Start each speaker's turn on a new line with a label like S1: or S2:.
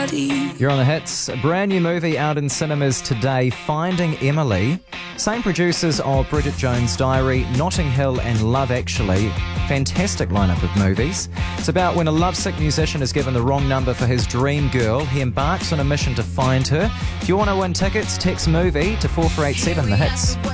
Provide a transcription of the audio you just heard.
S1: melody.
S2: You're on the hits. A brand new movie out in cinemas today, Finding Emily. Same producers of Bridget Jones' Diary, Notting Hill and Love Actually. Fantastic lineup of movies. It's about when a lovesick musician is given the wrong number for his dream girl. He embarks on a mission to find her. If you want to win tickets, text MOVIE to 4487 The Hits.